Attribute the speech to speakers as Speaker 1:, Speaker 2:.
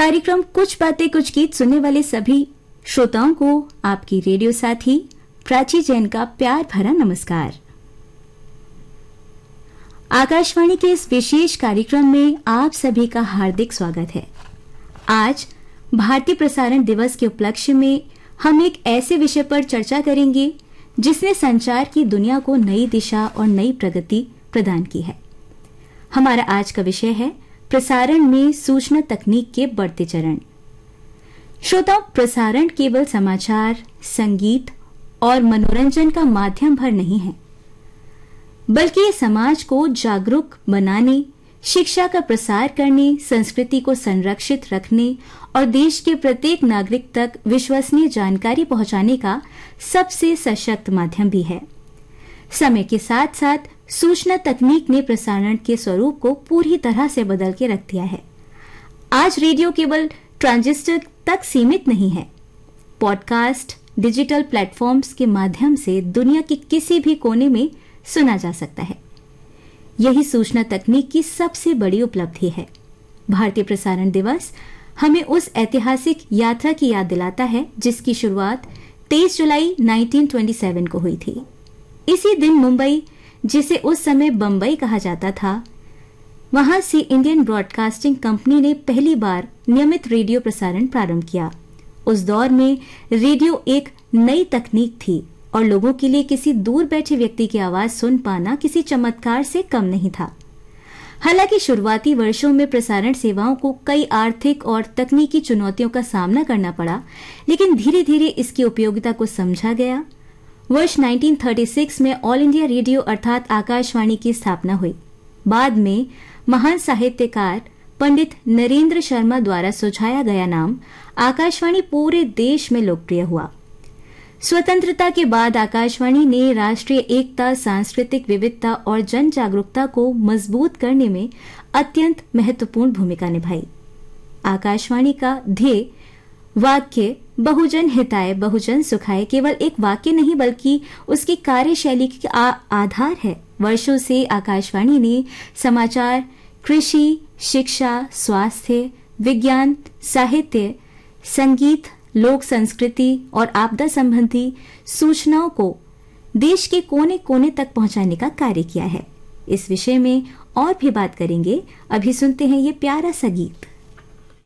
Speaker 1: कार्यक्रम कुछ बातें कुछ गीत सुनने वाले सभी श्रोताओं को आपकी रेडियो साथी प्राची जैन का प्यार भरा नमस्कार। आकाशवाणी के इस विशेष कार्यक्रम में आप सभी का हार्दिक स्वागत है। आज भारतीय प्रसारण दिवस के उपलक्ष्य में हम एक ऐसे विषय पर चर्चा करेंगे जिसने संचार की दुनिया को नई दिशा और नई प्रगति प्रदान की है। हमारा आज का विषय है प्रसारण में सूचना तकनीक के बढ़ते चरण। श्रोताओं, प्रसारण केवल समाचार, संगीत और मनोरंजन का माध्यम भर नहीं है, बल्कि ये समाज को जागरूक बनाने, शिक्षा का प्रसार करने, संस्कृति को संरक्षित रखने और देश के प्रत्येक नागरिक तक विश्वसनीय जानकारी पहुंचाने का सबसे सशक्त माध्यम भी है। समय के साथ साथ सूचना तकनीक ने प्रसारण के स्वरूप को पूरी तरह से बदल के रख दिया है। आज रेडियो केवल ट्रांजिस्टर तक सीमित नहीं है। पॉडकास्ट, डिजिटल प्लेटफॉर्म्स के माध्यम से दुनिया के किसी भी कोने में सुना जा सकता है। यही सूचना तकनीक की सबसे बड़ी उपलब्धि है। भारतीय प्रसारण दिवस हमें उस ऐतिहासिक यात्रा की याद दिलाता है जिसकी शुरुआत 23 जुलाई 1927 को हुई थी। इसी दिन मुंबई, जिसे उस समय बंबई कहा जाता था, वहां से इंडियन ब्रॉडकास्टिंग कंपनी ने पहली बार नियमित रेडियो प्रसारण प्रारंभ किया। उस दौर में रेडियो एक नई तकनीक थी और लोगों के लिए किसी दूर बैठे व्यक्ति की आवाज सुन पाना किसी चमत्कार से कम नहीं था। हालांकि शुरुआती वर्षों में प्रसारण सेवाओं को कई आर्थिक और तकनीकी चुनौतियों का सामना करना पड़ा, लेकिन धीरे धीरे इसकी उपयोगिता को समझा गया। वर्ष 1936 में ऑल इंडिया रेडियो अर्थात आकाशवाणी की स्थापना हुई। बाद में महान साहित्यकार पंडित नरेंद्र शर्मा द्वारा सुझाया गया नाम आकाशवाणी पूरे देश में लोकप्रिय हुआ। स्वतंत्रता के बाद आकाशवाणी ने राष्ट्रीय एकता, सांस्कृतिक विविधता और जन जागरूकता को मजबूत करने में अत्यंत महत्वपूर्ण भूमिका निभाई। आकाशवाणी का ध्येय वाक्य बहुजन हिताय बहुजन सुखाय केवल एक वाक्य नहीं बल्कि उसकी कार्यशैली का आधार है। वर्षों से आकाशवाणी ने समाचार, कृषि, शिक्षा, स्वास्थ्य, विज्ञान, साहित्य, संगीत, लोक संस्कृति और आपदा संबंधी सूचनाओं को देश के कोने कोने तक पहुंचाने का कार्य किया है। इस विषय में और भी बात करेंगे। अभी सुनते हैं ये प्यारा सा गीत।